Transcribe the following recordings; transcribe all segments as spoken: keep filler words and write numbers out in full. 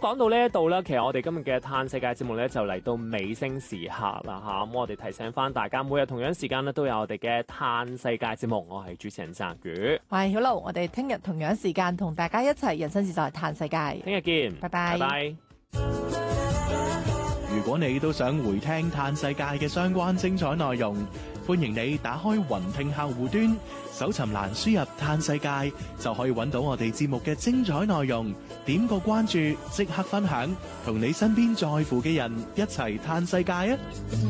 講到呢一度咧，其實我哋今日嘅嘆世界節目咧就嚟到尾聲時刻啦嚇。咁我哋提醒翻大家，每日同樣時間咧都有我哋嘅嘆世界節目。我係主持人澤宇， 喂，好啦，我哋聽日同樣時間同大家一齊人生自在嘆世界。 聽日見， 拜拜。 拜拜。 如果你都想回聽嘆世界嘅相關精彩內容，歡迎你打開雲聽客戶端，搜尋欄輸入嘆世界，就可以揾到我哋節目嘅精彩內容。點個關注，即刻分享，同你身邊在乎嘅人一齊嘆世界啊！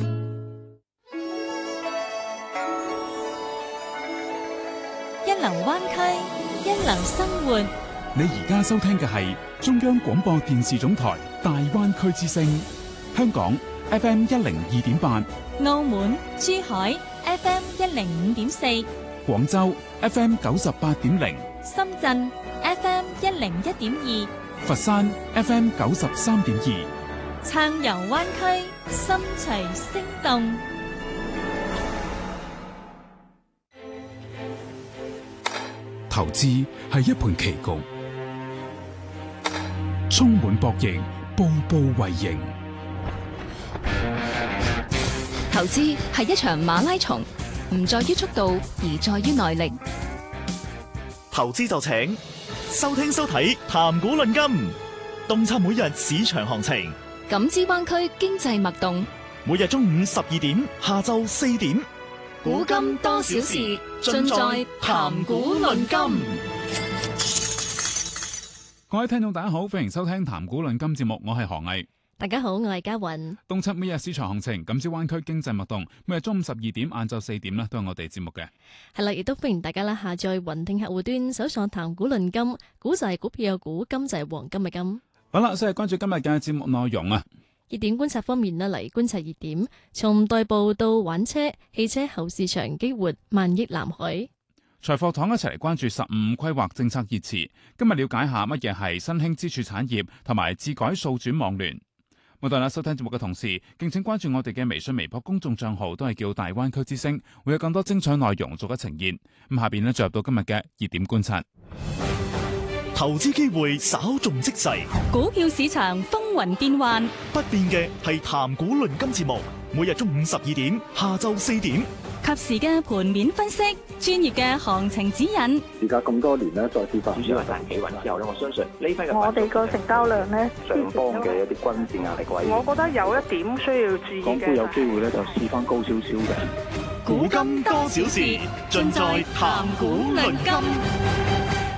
一流灣區，一流生活。 你而家收聽嘅係中央廣播電視總台大灣區之聲，香港 F M 一零二點八， 澳門、珠海 F M 一零五點四， 廣州 F M 九十八點零， 深圳 F M 一零一點二， 佛山 F M 九十三點二， 暢遊灣區，心隨聲動。 投資係一盤棋局，充滿博弈，步步為營。 投資係一場馬拉松，唔在於速度，而在於耐力。 投資就請收聽收睇談股論金，洞察每日市場行情， 感知灣區經濟脈動。 每日中午十二點，下晝四點， 古今多少事，盡在談股論金。 各位聽眾大家好，歡迎收聽談股論金節目，我係何毅。 大家好，我係嘉雲。 洞察每日市場行情，感知灣區經濟脈動。每日中午十二點、晏晝四點咧，都係我哋節目嘅。 係啦，亦都歡迎大家啦，下載雲聽客戶端，搜索談股論金，股就係股票嘅股，金就係黃金嘅金。 好啦，先係關注今日嘅節目內容啊。 熱點觀察方面呢，嚟觀察熱點，從代步到玩車，汽車後市場激活，萬億藍海。 財貨堂一齊嚟關注十五規劃政策熱詞。今日了解下乜嘢係新興支柱產業同埋智改數轉網聯。冇錯啦，收聽節目嘅同時，敬請關注我哋嘅微信、微博公眾賬號，都係叫大灣區之聲，會有更多精彩內容逐一呈現。咁下邊呢，進入到今日嘅熱點觀察。 投資機會稍縱即逝， 股票市場風雲變幻， 不變嘅係談股論金節目，每日中午十二點，下晝四點， 及時嘅盤面分析，專業嘅行情指引。 而家咁多年咧，再次發展主要係大企穩之後咧，我相信呢批嘅我哋個成交量咧， 上方嘅一啲均線壓力位， 我覺得有一點需要注意嘅。 港股有機會咧，就試翻高少少嘅。 古今多少事，盡在談股論金。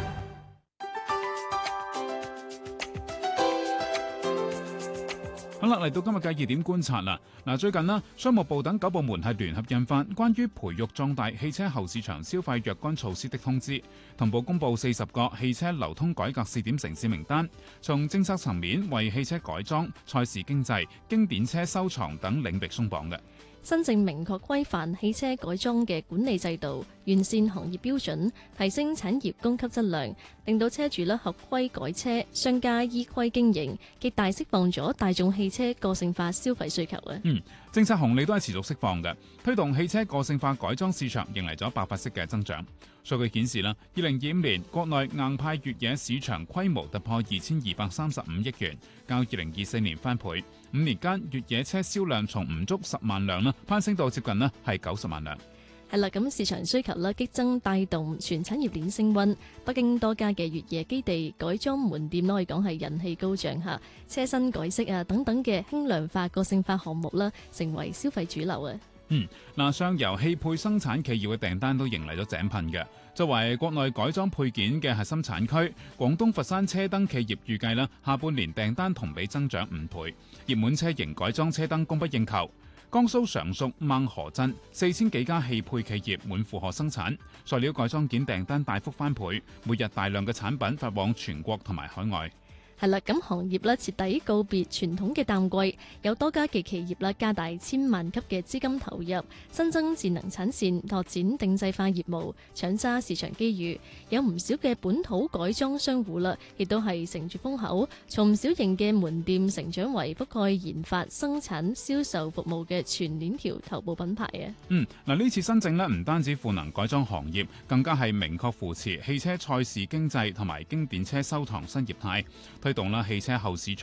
好啦，嚟到今日嘅熱點觀察啦。嗱，最近啦，商務部等九部門係聯合印發關於培育壯大汽車後市場消費若干措施的通知，同步公布四十個汽車流通改革試點城市名單，從政策層面為汽車改裝、賽事經濟、經典車收藏等領域鬆綁嘅。 真正明確規範汽車改裝嘅管理制度，完善行業標準，提升產業供給質量，令到車主咧合規改車，商家依規經營，極大釋放咗大眾汽車個性化消費需求啊！ 嗯，政策紅利都係持續釋放嘅，推動汽車個性化改裝市場迎嚟咗爆發式嘅增長。數據顯示啦，二零二五年國內硬派越野市場規模突破二千二百三十五億元，較二零二四年翻倍。五年間越野車銷量從唔足十萬輛啦，攀升到接近呢係九十萬輛。 係啦，咁市場需求咧激增，帶動全產業鏈升溫。北京多家嘅越野基地改裝門店可以講係人氣高漲嚇，車身改色啊等等嘅輕量化個性化項目啦，成為消費主流啊。 嗯，嗱，上游汽配生產企業嘅訂單都迎嚟咗井噴嘅。作為國內改裝配件嘅核心產區，廣東佛山車燈企業預計啦，下半年訂單同比增長五倍，熱門車型改裝車燈供不應求。江蘇常熟孟河鎮四千幾家汽配企業滿負荷生產，塑料改裝件訂單大幅翻倍，每日大量嘅產品發往全國同埋海外。 係啦，咁行業咧徹底告別傳統嘅淡季，有多家嘅企業啦加大千萬級嘅資金投入，新增智能產線，拓展定制化業務，搶揸市場機遇。有唔少嘅本土改裝商戶啦，亦都係乘住風口，從小型嘅門店成長為覆蓋研發、生產、銷售服務嘅全鏈條頭部品牌啊！ 嗯，嗱，呢次新政呢，唔單止賦能改裝行業，更加係明確扶持汽車賽事經濟同埋經典車收藏新業態。推動啦汽車後市場